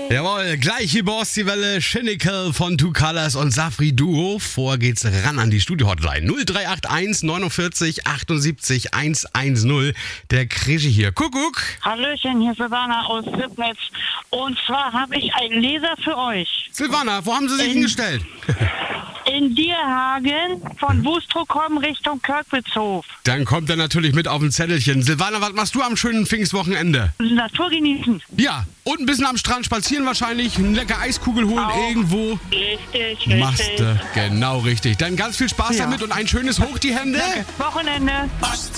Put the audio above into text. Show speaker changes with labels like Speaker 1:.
Speaker 1: Jawohl, gleich hier bei Ostsee-Welle, Schinnekel von Two Colors und Safri Duo. Vor geht's ran an die Studio-Hotline. 0381 49 78 110. Der Krischi hier. Kuckuck.
Speaker 2: Hallöchen, hier ist Silvana aus Sipnitz. Und zwar habe ich einen Leser für euch.
Speaker 1: Silvana, wo haben Sie sich hingestellt?
Speaker 2: In Dierhagen von Bustrokom Richtung Körkwitzhof.
Speaker 1: Dann kommt er natürlich mit auf ein Zettelchen. Silvana, was machst du am schönen Pfingstwochenende?
Speaker 2: Natur genießen.
Speaker 1: Ja, und ein bisschen am Strand spazieren wahrscheinlich, eine leckere Eiskugel holen
Speaker 2: Auch.
Speaker 1: irgendwo.
Speaker 2: Richtig.
Speaker 1: Machste, genau richtig. Dann ganz viel Spaß
Speaker 2: Ja.
Speaker 1: damit und ein schönes Hoch die Hände.
Speaker 2: Wochenende.